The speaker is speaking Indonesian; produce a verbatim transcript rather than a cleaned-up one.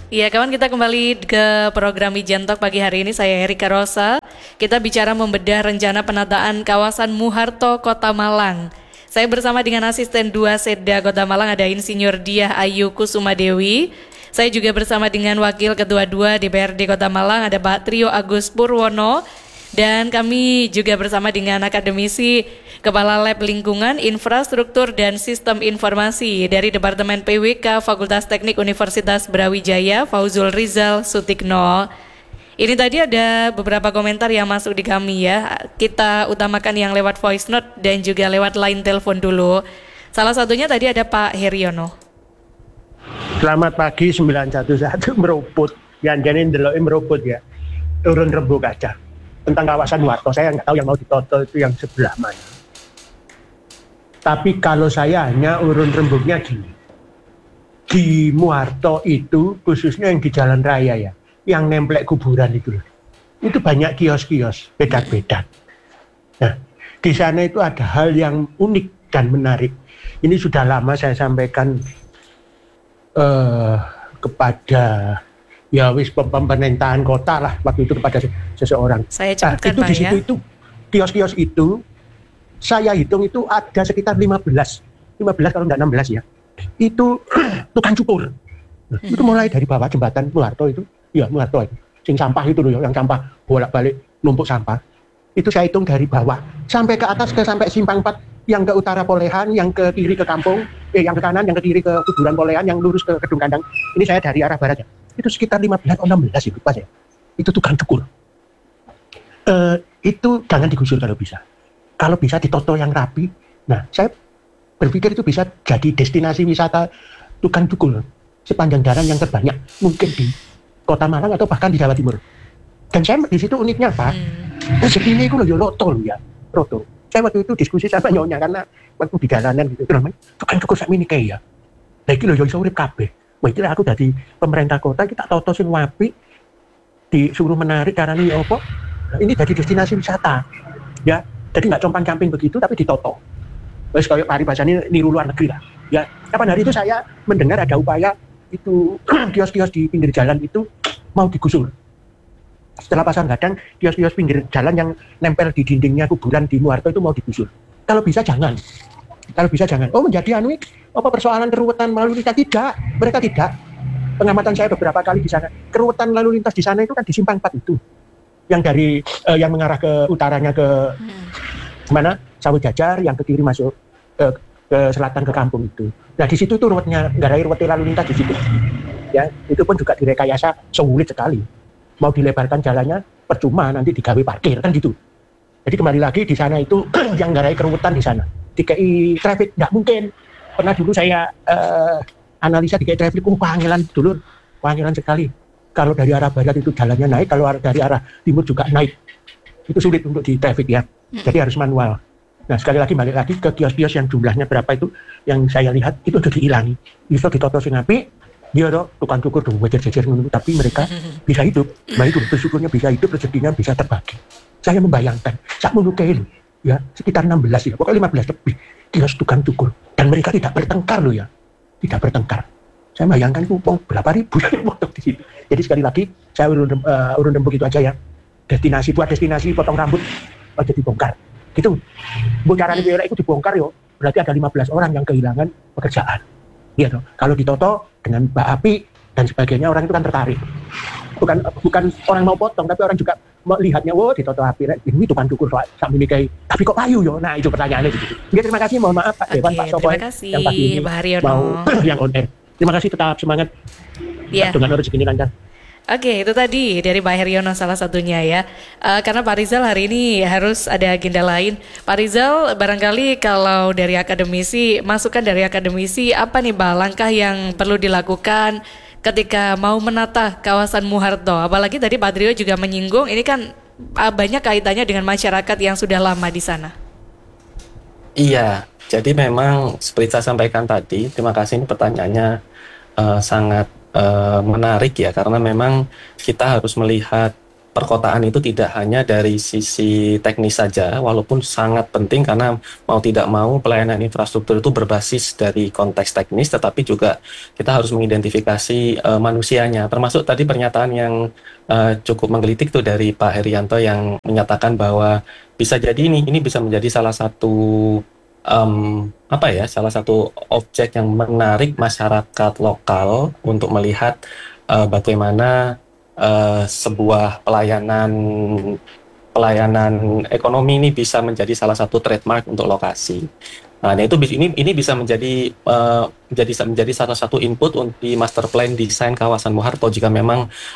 Iya, kawan, kita kembali ke program Wijen Talk pagi hari ini. Saya Erika Rosa. Kita bicara membedah rencana penataan kawasan Muharto, Kota Malang. Saya bersama dengan asisten dua Seda Kota Malang, ada Insinyur Diah Ayu Kusumadewi. Saya juga bersama dengan Wakil Ketua dua D P R D Kota Malang, ada Pak Trio Agus Purwono. Dan kami juga bersama dengan akademisi Kepala Lab Lingkungan, Infrastruktur dan Sistem Informasi dari Departemen P W K Fakultas Teknik Universitas Brawijaya, Fauzul Rizal Sutikno. Ini tadi ada beberapa komentar yang masuk di kami ya. Kita utamakan yang lewat voice note dan juga lewat line telepon dulu. Salah satunya tadi ada Pak Heriono. Selamat pagi sembilan satu satu meruput. Yang jadi ndelok meruput ya. Turun rembuk aja. Tentang kawasan Muharto, saya nggak tahu yang mau ditoto itu yang sebelah mana. Tapi kalau saya hanya urun rembuknya gini, di Muharto itu khususnya yang di jalan raya ya, yang nemplek kuburan itu, itu banyak kios-kios beda-beda. Nah, di sana itu ada hal yang unik dan menarik. Ini sudah lama saya sampaikan uh, kepada ya wis pemerintahan kota lah waktu itu kepada seseorang. Saya cepatkan, nah, itu Pak, di situ ya? Itu kios-kios itu saya hitung itu ada sekitar lima belas kalau enggak enam belas ya. Itu tukang cukur. Nah, hmm. Itu mulai dari bawah jembatan Muharto itu, ya Muharto itu. Sing sampah itu loh, yang sampah bolak-balik numpuk sampah. Itu saya hitung dari bawah sampai ke atas ke sampai simpang empat yang ke utara Polehan, yang ke kiri ke kampung, eh yang ke kanan, yang ke kiri ke kuburan Polehan, yang lurus ke Gedung Kandang. Ini saya dari arah barat ya. Itu sekitar lima belas atau enam belas itu pas ya. Itu tukang cukur. Uh, itu jangan digusur kalau bisa. Kalau bisa ditoto yang rapi. Nah, saya berpikir itu bisa jadi destinasi wisata tukang cukur sepanjang jalan yang terbanyak mungkin di Kota Malang atau bahkan di Jawa Timur. Dan saya di situ uniknya Pak, hmm. segini itu loh ya loto loh ya, roto. Saya waktu itu diskusi sama nyonya karena waktu di jalanan gitu, itu namanya tukang cukur sak mini kayak ya. Lagi loh ya iso urip kabeh. Wah, itu aku dari pemerintah kota kita toto sing wapi disuruh menarik karena ini apa? Nah, ini jadi destinasi wisata, ya. Jadi nggak compang-camping begitu, tapi ditoto. Wes kayak paribasane niru luar negeri lah. Ya, kapan hari itu saya mendengar ada upaya itu kios-kios di pinggir jalan itu mau digusur. Setelah pasar gadang, kios-kios pinggir jalan yang nempel di dindingnya kuburan di Muharto itu mau digusur. Kalau bisa jangan. Kalau bisa jangan. Oh, menjadi anu apa persoalan keruwetan lalu lintas? Tidak, mereka tidak. Pengamatan saya beberapa kali di sana, keruwetan lalu lintas di sana itu kan di simpang empat itu. Yang dari uh, yang mengarah ke utaranya ke hmm. mana? Sawit Jajar, yang ke kiri masuk uh, ke selatan ke kampung itu. Nah, di situ tuh ruwetnya, enggak ada ruwet lalu lintas di situ. Ya, itu pun juga direkayasa sulit sekali. Mau dilebarkan jalannya percuma, nanti digawe parkir kan gitu. Jadi kembali lagi di sana itu yang enggak ada keruwetan di sana. D K I traffic enggak mungkin. Pernah dulu saya uh, analisa D K I traffic, oh panggilan dulu, panggilan sekali. Kalau dari arah barat itu jalannya naik, kalau dari arah timur juga naik. Itu sulit untuk di traffic ya. Jadi harus manual. Nah, sekali lagi balik lagi ke kios-kios yang jumlahnya berapa itu yang saya lihat itu sudah dihilangi. Bisa ditoto sing apik, dia dong tukang cukur dong wajar-wajar menunggu, tapi mereka bisa hidup. Nah itu bersyukurnya bisa hidup, rezekinya bisa terbagi. Saya membayangkan, sak menukai itu ya sekitar enam belas ya, pokoknya lima belas lebih kios tukang cukur, dan mereka tidak bertengkar loh ya, tidak bertengkar. Saya bayangkan itu berapa ribu yang potong di situ. Jadi sekali lagi saya urun, uh, urun rembuk itu aja ya. Destinasi buat destinasi potong rambut aja dibongkar. Gitu. Bocaran itu itu dibongkar yo. Berarti ada lima belas orang yang kehilangan pekerjaan. Iya toh. Kalau ditoto dengan bak api dan sebagainya orang itu kan tertarik. Bukan bukan orang mau potong tapi orang juga melihatnya, wow ditoto api ini tukang cukur sak mini kayak tapi kok payu yo. Nah, itu pertanyaannya gitu. Ya, terima kasih, mohon maaf Pak Dewan, Pak Sopoy yang pagi ini mau yang on air. Terima kasih, tetap semangat. Ya. Dengan rezeki ini lancar. Oke, itu tadi dari Pak Heriono salah satunya ya. Uh, karena Pak Rizal hari ini harus ada agenda lain. Pak Rizal, barangkali kalau dari akademisi, masukan dari akademisi, apa nih Pak langkah yang perlu dilakukan ketika mau menata kawasan Muharto? Apalagi tadi Pak Trio juga menyinggung, ini kan uh, banyak kaitannya dengan masyarakat yang sudah lama di sana. Iya, jadi memang seperti saya sampaikan tadi, terima kasih, ini pertanyaannya uh, sangat uh, menarik ya, karena memang kita harus melihat perkotaan itu tidak hanya dari sisi teknis saja, walaupun sangat penting karena mau tidak mau pelayanan infrastruktur itu berbasis dari konteks teknis, tetapi juga kita harus mengidentifikasi uh, manusianya. Termasuk tadi pernyataan yang uh, cukup menggelitik tuh dari Pak Herianto yang menyatakan bahwa bisa jadi ini ini bisa menjadi salah satu um, apa ya, salah satu objek yang menarik masyarakat lokal untuk melihat uh, bagaimana uh, sebuah pelayanan pelayanan ekonomi ini bisa menjadi salah satu trademark untuk lokasi. Nah, itu ini ini bisa menjadi uh, menjadi menjadi salah satu input untuk di master plan desain kawasan Muharto jika memang